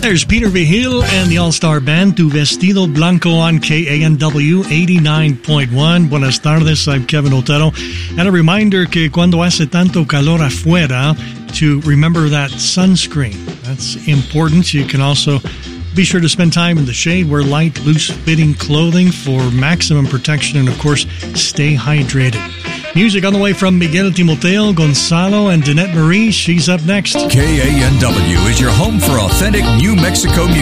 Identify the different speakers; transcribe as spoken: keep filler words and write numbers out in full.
Speaker 1: There's Peter Vigil and the All-Star Band, Tu Vestido Blanco on K A N W eighty-nine point one. Buenas tardes, I'm Kevin Otero. And a reminder que cuando hace tanto calor afuera, to remember that sunscreen. That's important. You can also be sure to spend time in the shade, wear light, loose-fitting clothing for maximum protection, and of course, stay hydrated. Music on the way from Miguel Timoteo, Gonzalo, and Danette Marie. She's up next.
Speaker 2: K A N W is your home for authentic New Mexico music.